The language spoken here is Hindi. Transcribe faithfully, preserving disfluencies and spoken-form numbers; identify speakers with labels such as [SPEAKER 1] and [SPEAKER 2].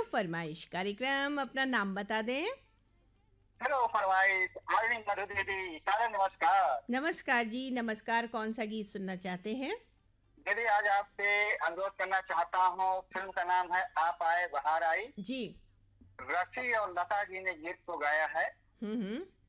[SPEAKER 1] फरमाइश कार्यक्रम, अपना नाम बता दें।
[SPEAKER 2] हेलो फरमाइश आरडी मधु दीदी, सादर नमस्कार।
[SPEAKER 1] नमस्कार जी, नमस्कार। कौन सा गीत सुनना चाहते हैं?
[SPEAKER 2] दीदी आज आपसे अनुरोध करना चाहता हूँ, फिल्म का नाम है आप आए बहार आई।
[SPEAKER 1] जी।
[SPEAKER 2] रफी और लता जी ने गीत को गाया है।
[SPEAKER 1] हम्म हम्म।